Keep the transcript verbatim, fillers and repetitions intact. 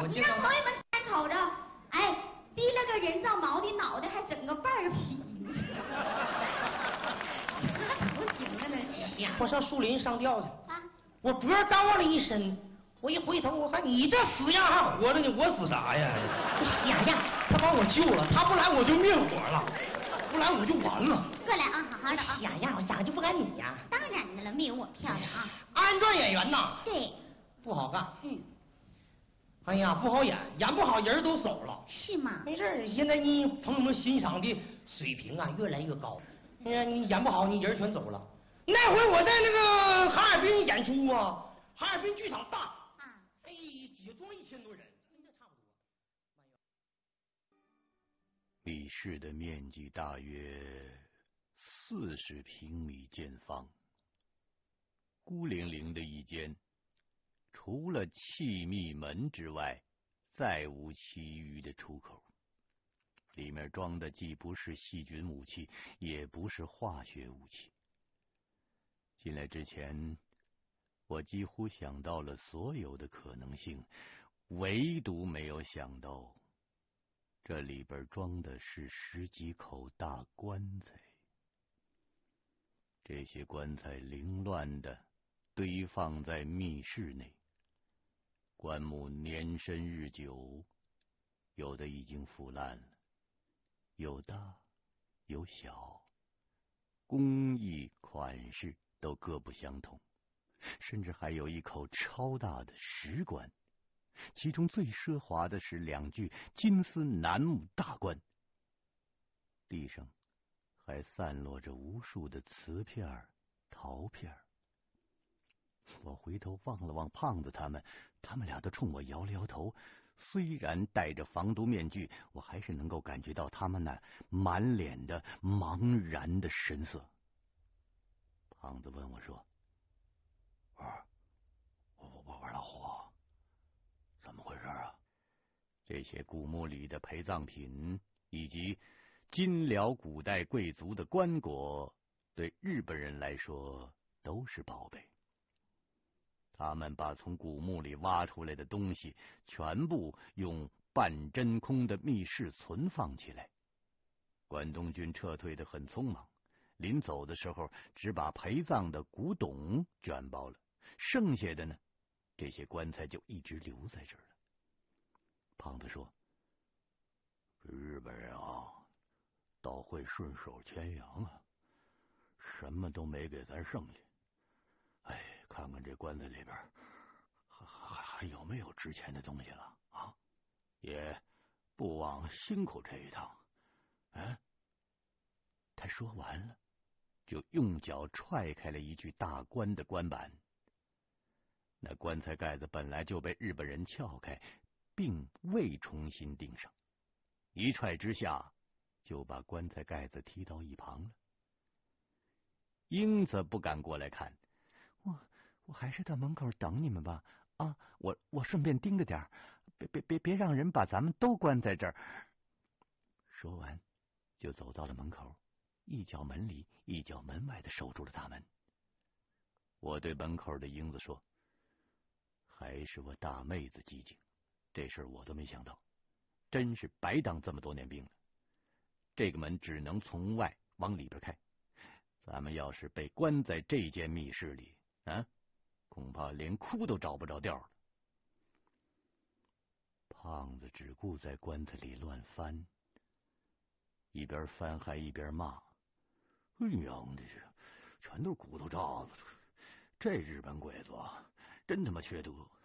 你让朋友们看瞅着，哎，提了个人造毛的脑袋，还整个半皮，那头型啊那是呀！ 我上树林上吊去， 啊， 我脖耷拉了一身，我一回头，我看你这死样还活着呢，我死啥呀？ 呀呀， 他把我救了，他不来我就灭火了，不来我就完了。 过来啊，好好的啊！ 呀呀，我咋就不赶你呀？ 当然的了，没有我漂亮啊！ 二人转演员呐， 对， 不好干。 嗯， 哎呀，不好演，演不好人都走了。 是吗？ 没事，现在你朋友们欣赏的水平啊越来越高。哎呀，你演不好，你人全走了。那回我在那个哈尔滨演出啊，哈尔滨剧场大啊，哎，几桌一千多人，应该差不多。 密室的面积大约四十平米见方，孤零零的一间，除了气密门之外，再无其余的出口。里面装的既不是细菌武器，也不是化学武器。进来之前，我几乎想到了所有的可能性，唯独没有想到这里边装的是十几口大棺材。这些棺材凌乱的堆放在密室内，棺木年深日久，有的已经腐烂了，有大有小，工艺款式都各不相同，甚至还有一口超大的石棺，其中最奢华的是两具金丝楠木大棺，地上还散落着无数的瓷片、陶片。我回头望了望胖子他们，他们俩都冲我摇了摇头。虽然戴着防毒面具，我还是能够感觉到他们那满脸的茫然的神色。胖子问我说：“我我我我我老胡，怎么回事啊？”这些古墓里的陪葬品以及金辽古代贵族的棺椁，对日本人来说都是宝贝。他们把从古墓里挖出来的东西全部用半真空的密室存放起来。关东军撤退得很匆忙，临走的时候只把陪葬的古董卷包了，剩下的呢，这些棺材就一直留在这儿了。胖子说：“日本人啊，倒会顺手牵羊啊，什么都没给咱剩下。哎，看看这棺材里边还还还有没有值钱的东西了啊？也不枉辛苦这一趟。”哎，他说完了，就用脚踹开了一具大棺的棺板。那棺材盖子本来就被日本人撬开，并未重新钉上，一踹之下就把棺材盖子踢到一旁了。英子不敢过来看，我我还是到门口等你们吧。啊，我我顺便盯着点，别别别别让人把咱们都关在这儿。说完，就走到了门口，一脚门里，一脚门外的守住了大门。我对门口的英子说：“还是我大妹子机警，这事儿我都没想到，真是白当这么多年兵了。这个门只能从外往里边开，咱们要是被关在这间密室里啊，恐怕连哭都找不着调了。”胖子只顾在棺材里乱翻，一边翻还一边骂：“哎呀，这是全都是骨头渣子，这日本鬼子真他妈缺德！